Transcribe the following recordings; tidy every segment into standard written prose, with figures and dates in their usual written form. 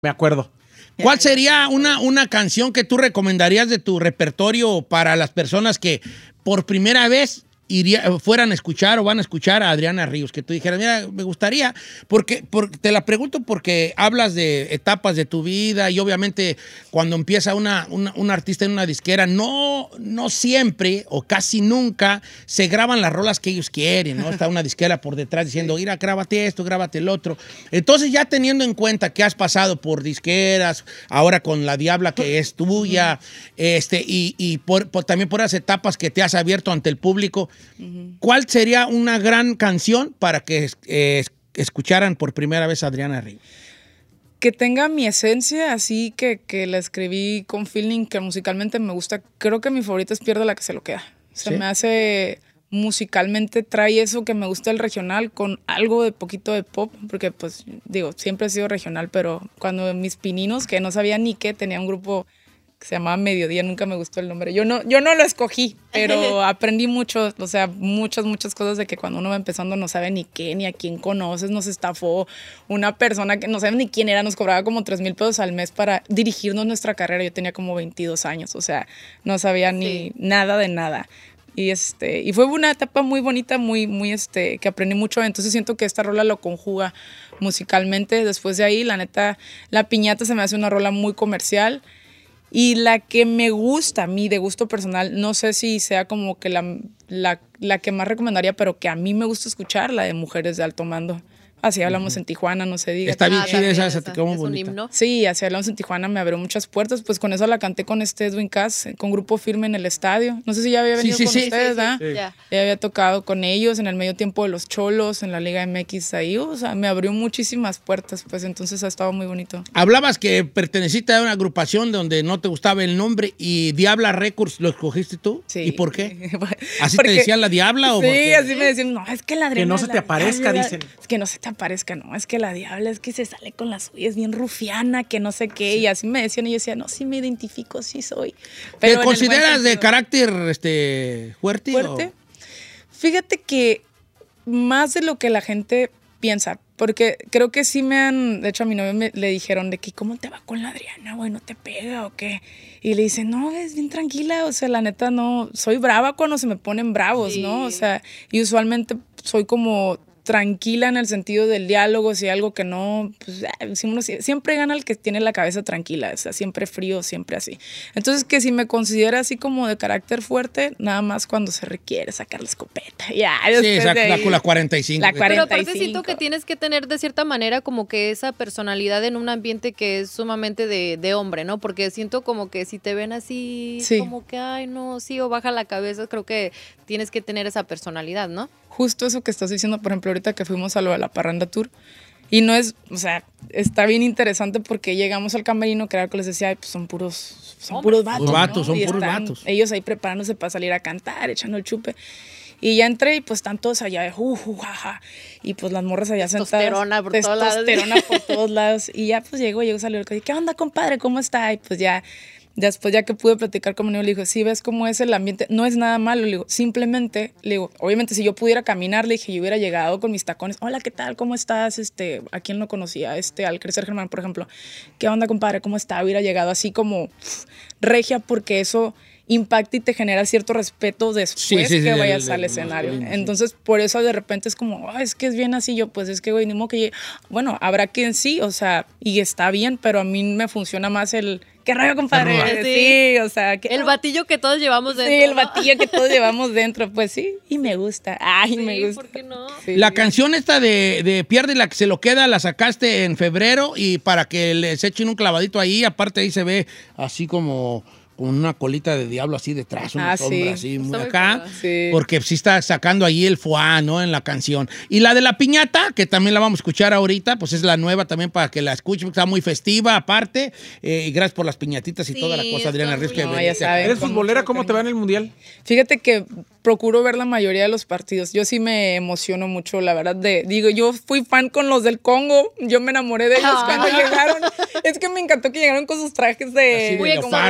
Me acuerdo. ¿Cuál sería una canción que tú recomendarías de tu repertorio para las personas que por primera vez fueran a escuchar o van a escuchar a Adriana Ríos? Que tú dijeras, mira, me gustaría, porque te la pregunto porque hablas de etapas de tu vida y obviamente cuando empieza un artista en una disquera, no siempre o casi nunca se graban las rolas que ellos quieren, ¿no? Está una disquera por detrás diciendo, mira, grábate esto, grábate el otro. Entonces ya teniendo en cuenta que has pasado por disqueras, ahora con La Diabla que es tuya, y también por las etapas que te has abierto ante el público, ¿cuál sería una gran canción para que escucharan por primera vez a Adriana Ríos? Que tenga mi esencia, así que la escribí con feeling, que musicalmente me gusta. Creo que mi favorita es Pierde la que se lo queda. Se me hace, musicalmente trae eso que me gusta el regional con algo de poquito de pop, porque pues digo, siempre he sido regional, pero cuando mis pininos, que no sabía ni qué, tenía un grupo que se llamaba Mediodía, nunca me gustó el nombre. Yo no lo escogí, pero aprendí mucho, o sea, muchas cosas de que cuando uno va empezando no sabe ni qué, ni a quién conoces. Nos estafó una persona que no sabe ni quién era, nos cobraba como 3,000 pesos al mes para dirigirnos nuestra carrera. Yo tenía como 22 años, o sea, no sabía ni nada de nada. Y fue una etapa muy bonita, muy que aprendí mucho. Entonces siento que esta rola lo conjuga musicalmente. Después de ahí, la neta, La Piñata se me hace una rola muy comercial. Y la que me gusta a mí, de gusto personal, no sé si sea como que la que más recomendaría, pero que a mí me gusta escuchar, la de Mujeres de Alto Mando. Así hablamos en Tijuana, no se diga. Está bien chida esa, como bonita. Un himno. Sí, así hablamos en Tijuana, me abrió muchas puertas. Pues con eso la canté con Edwin Cass, con Grupo Firme en el estadio. No sé si ya había venido con ustedes, ¿verdad? Sí. Ya había tocado con ellos en el medio tiempo de los Cholos, en la Liga MX ahí. O sea, me abrió muchísimas puertas, pues entonces ha estado muy bonito. Hablabas que perteneciste a una agrupación donde no te gustaba el nombre y Diabla Records, ¿lo escogiste tú? Sí. ¿Y por qué? ¿Así te decían La Diabla? ¿O sí, así me decían, no, es que la Adriana... Que no se te aparezca, dicen. Es que no se te aparezca, no, es que la Diabla es que se sale con las suyas, bien rufiana, que no sé qué, y así me decían, y yo decía, no, sí me identifico, sí soy. Pero ¿te consideras de carácter fuerte? ¿Fuerte? Fíjate que más de lo que la gente piensa, porque creo que sí de hecho a mi novio le dijeron de que, ¿cómo te va con la Adriana, güey? ¿No te pega o qué? Y le dicen, no, es bien tranquila, o sea, la neta no, soy brava cuando se me ponen bravos, sí, ¿no? O sea, y usualmente soy como tranquila en el sentido del diálogo, si hay algo que no, pues siempre gana el que tiene la cabeza tranquila, o sea, siempre frío, siempre así. Entonces, que si me considera así como de carácter fuerte, nada más cuando se requiere sacar la escopeta. Ya, sí, la 45. La 45. Pero aparte siento que tienes que tener de cierta manera como que esa personalidad en un ambiente que es sumamente de hombre, ¿no? Porque siento como que si te ven así, sí, como que, ay, no, sí, o baja la cabeza, creo que tienes que tener esa personalidad, ¿no? Justo eso que estás diciendo, por ejemplo, ahorita que fuimos a lo de la Parranda Tour, y no es, o sea, está bien interesante porque llegamos al camerino, que era lo que les decía, ay, pues son puros vatos. Son puros vatos. Ellos ahí preparándose para salir a cantar, echando el chupe. Y ya entré y pues están todos allá de jaja. Y pues las morras allá sentadas. Testosterona por todos lados. Y ya pues llegó, salió el que, ¿qué onda, compadre? ¿Cómo está? Y pues ya, después ya que pude platicar con mi niño, le digo, sí, ves cómo es el ambiente, no es nada malo, le digo, simplemente, le digo, obviamente si yo pudiera caminar, le dije, yo hubiera llegado con mis tacones, hola, ¿qué tal? ¿Cómo estás? ¿A quién no conocía? Al Crecer Germán, por ejemplo, ¿qué onda, compadre? ¿Cómo está? Hubiera llegado así como regia, porque eso impacta y te genera cierto respeto después que vayas al escenario. Entonces, por eso de repente es como, es que es bien así. Yo, pues es que, güey, ni modo que... Bueno, habrá quien sí, o sea, y está bien, pero a mí me funciona más el... ¿Qué rollo, compadre? Sí, o sea... El batillo que todos llevamos dentro. Sí, el batillo que todos llevamos dentro, pues sí, y me gusta. Ay, sí, me gusta. ¿por qué no? Sí. La canción esta de Pierde la que se lo queda, la sacaste en febrero y para que les echen un clavadito ahí, aparte ahí se ve así como... con una colita de diablo así detrás, una sombra así muy acá, porque sí está sacando ahí el foie, ¿no? En la canción. Y la de La Piñata, que también la vamos a escuchar ahorita, pues es la nueva también para que la escuchen, porque está muy festiva aparte, y gracias por las piñatitas y toda la cosa, Adriana Ríos. ¿Eres futbolera? ¿Cómo te va en el Mundial? Fíjate que procuro ver la mayoría de los partidos. Yo sí me emociono mucho, la verdad. Yo fui fan con los del Congo. Yo me enamoré de ellos cuando llegaron. Es que me encantó que llegaron con sus trajes de... Leopardo,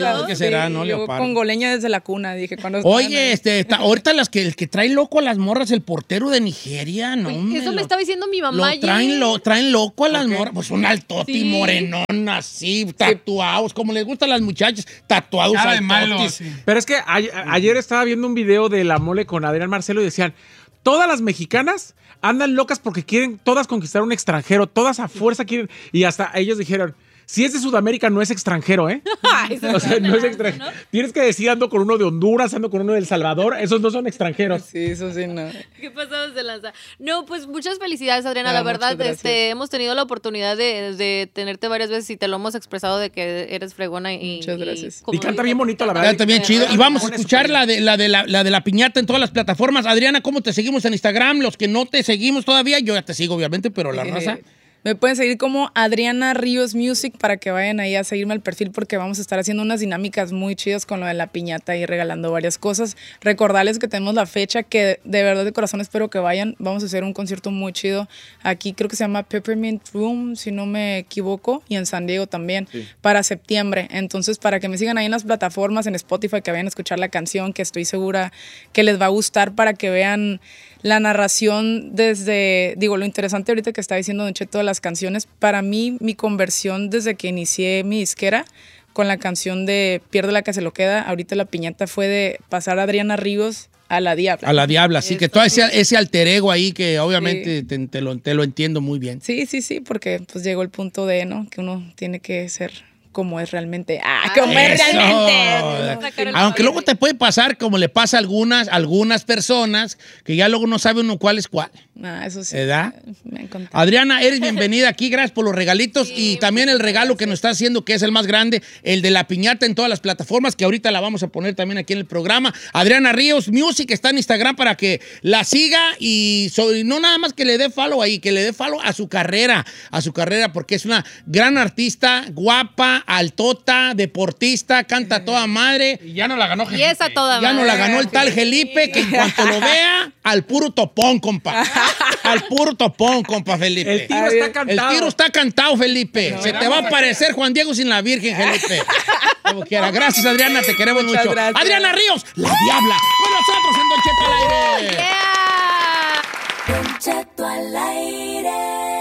¿Qué será, no? Yo congoleña desde la cuna, dije. Oye, ahorita el que trae loco a las morras, el portero de Nigeria, ¿no? Eso me estaba diciendo mi mamá. Traen loco a las morras. Pues un altote morenón así, tatuados, como les gustan a las muchachas, tatuados altotis. Pero es que ayer estaba viendo un video de La Mole con Adrián Marcelo y decían, todas las mexicanas andan locas porque quieren todas conquistar un extranjero, todas a fuerza quieren, y hasta ellos dijeron, si es de Sudamérica no es extranjero, ¿eh? O sea, no es extranjero. ¿No? Tienes que decir, ando con uno de Honduras, ando con uno de El Salvador, esos no son extranjeros. Sí, eso sí, no. ¿Qué pasado de lanza? No, pues muchas felicidades, Adriana, la verdad, hemos tenido la oportunidad de tenerte varias veces y te lo hemos expresado de que eres fregona y... Muchas gracias. Y canta bien bonito, la verdad. Canta bien chido. Y vamos a escuchar la de la piñata en todas las plataformas. Adriana, ¿cómo te seguimos en Instagram? Los que no te seguimos todavía, yo ya te sigo, obviamente, pero la raza... Me pueden seguir como Adriana Ríos Music para que vayan ahí a seguirme al perfil porque vamos a estar haciendo unas dinámicas muy chidas con lo de la piñata y regalando varias cosas. Recordarles que tenemos la fecha que de verdad de corazón espero que vayan. Vamos a hacer un concierto muy chido. Aquí creo que se llama Peppermint Room, si no me equivoco, y en San Diego también, para septiembre. Entonces, para que me sigan ahí en las plataformas, en Spotify, que vayan a escuchar la canción, que estoy segura que les va a gustar para que vean la narración desde, lo interesante ahorita que está diciendo Don Cheto de las canciones, para mí, mi conversión desde que inicié mi disquera con la canción de Pierde la que se lo queda, ahorita la piñata fue de pasar a Adriana Ríos a la Diabla. A la Diabla, sí, que todo ese alter ego ahí que obviamente te lo entiendo muy bien. Sí, porque pues llegó el punto de, ¿no? Que uno tiene que ser... como es realmente. Como es realmente. Aunque luego te puede pasar como le pasa a algunas personas que ya luego no sabe uno cuál es cuál. Eso sí. ¿Verdad? Me encanta. Adriana, eres bienvenida aquí. Gracias por los regalitos y también el regalo que nos está haciendo, que es el más grande, el de la piñata en todas las plataformas, que ahorita la vamos a poner también aquí en el programa. Adriana Ríos Music está en Instagram para que la siga y no nada más que le dé follow ahí, que le dé follow a su carrera, porque es una gran artista, guapa, altota, deportista, canta a toda madre. Y ya no la ganó Felipe. Y esa toda madre. Ya no la ganó el tal Felipe, que en cuanto lo vea, al puro topón, compa. Al puro topón, compa, Felipe. El tiro está cantado. El tiro está cantado, Felipe. Se te va a aparecer Juan Diego sin la Virgen, Felipe. Como quiera. Gracias, Adriana, te queremos mucho. Gracias. Adriana Ríos, la Diabla. Con nosotros en Don Cheto al aire. Don Cheto al aire.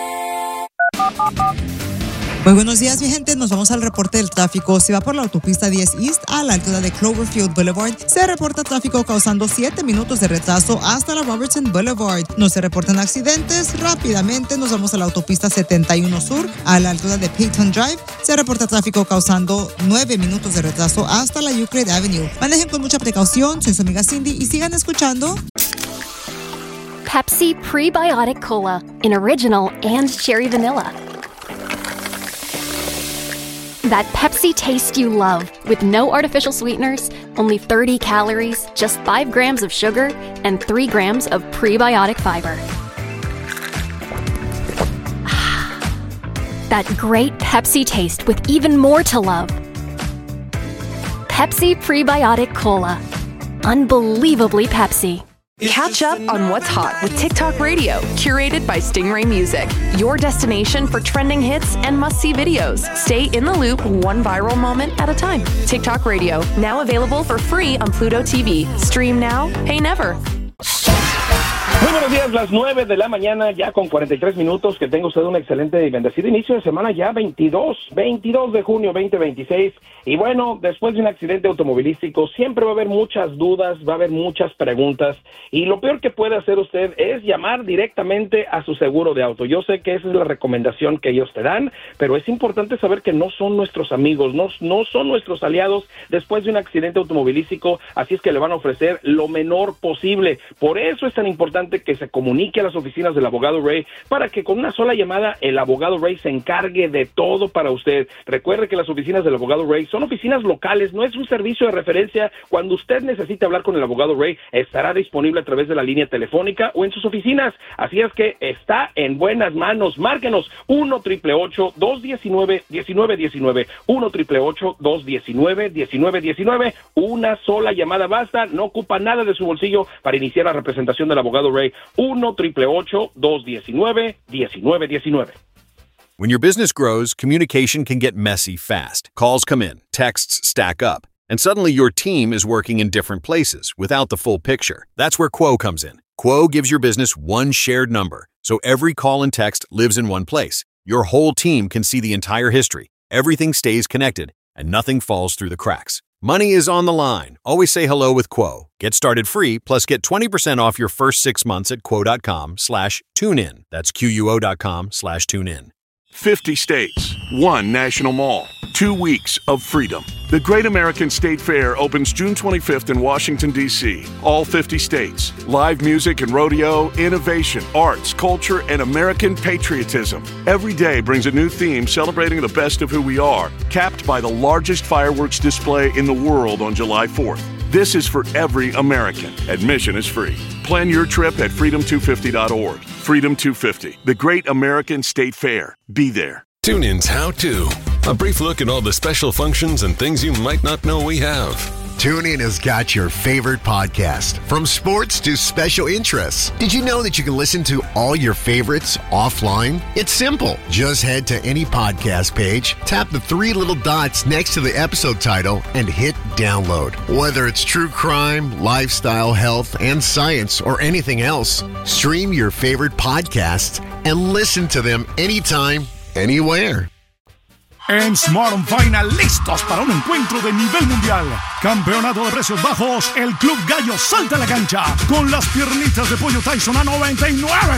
Muy buenos días, mi gente. Nos vamos al reporte del tráfico. Si va por la autopista 10 East a la altura de Cloverfield Boulevard, se reporta tráfico causando 7 minutos de retraso hasta la Robertson Boulevard. No se reportan accidentes. Rápidamente nos vamos a la autopista 71 Sur a la altura de Peyton Drive. Se reporta tráfico causando 9 minutos de retraso hasta la Euclid Avenue. Manejen con mucha precaución. Soy su amiga Cindy y sigan escuchando Pepsi Prebiotic Cola in original and cherry vanilla. That Pepsi taste you love, with no artificial sweeteners, only 30 calories, just 5 grams of sugar, and 3 grams of prebiotic fiber. That great Pepsi taste with even more to love. Pepsi Prebiotic Cola. Unbelievably Pepsi. Catch up on what's hot with TikTok Radio, curated by Stingray Music. Your destination for trending hits and must-see videos. Stay in the loop one viral moment at a time. TikTok Radio, now available for free on Pluto TV. Stream now, pay never. Muy buenos días, las 9 de la mañana, ya con 43 minutos. Que tenga usted un excelente y bendecido inicio de semana, ya 22 de junio 2026. Y bueno, después de un accidente automovilístico siempre va a haber muchas dudas, va a haber muchas preguntas. Y lo peor que puede hacer usted es llamar directamente a su seguro de auto. Yo sé que esa es la recomendación que ellos te dan, pero es importante saber que no son nuestros amigos, no son nuestros aliados después de un accidente automovilístico. Así es que le van a ofrecer lo menor posible. Por eso es tan importante que se comunique a las oficinas del abogado Ray, para que con una sola llamada el abogado Ray se encargue de todo para usted. Recuerde que las oficinas del abogado Ray son oficinas locales, no es un servicio de referencia. Cuando usted necesite hablar con el abogado Ray, estará disponible a través de la línea telefónica o en sus oficinas. Así es que está en buenas manos. Márquenos 1-888-219-1919, 1-888-219-1919. Una sola llamada basta, no ocupa nada de su bolsillo para iniciar la representación del abogado Ray. 1-888-219-1919. When your business grows, communication can get messy fast. Calls come in, texts stack up, and suddenly your team is working in different places without the full picture. That's where Quo comes in. Quo gives your business one shared number, so every call and text lives in one place. Your whole team can see the entire history. Everything stays connected, and nothing falls through the cracks. Money is on the line. Always say hello with Quo. Get started free, plus get 20% off your first 6 months at quo.com/tunein. That's QUO.com/tunein. 50 states, 1 national mall, 2 weeks of freedom. The Great American State Fair opens June 25th in Washington, D.C. All 50 states. Live music and rodeo, innovation, arts, culture, and American patriotism. Every day brings a new theme celebrating the best of who we are, capped by the largest fireworks display in the world on July 4th. This is for every American. Admission is free. Plan your trip at freedom250.org. Freedom 250, the Great American State Fair. Be there. TuneIn's How To. A brief look at all the special functions and things you might not know we have. TuneIn has got your favorite podcast, from sports to special interests. Did you know that you can listen to all your favorites offline? It's simple. Just head to any podcast page, tap the 3 little dots next to the episode title, and hit download. Whether it's true crime, lifestyle, health, and science, or anything else, stream your favorite podcasts and listen to them anytime, anywhere. En Smart & Final, listos para un encuentro de nivel mundial. Campeonato de precios bajos, el Club Gallo salta a la cancha con las piernitas de pollo Tyson a 99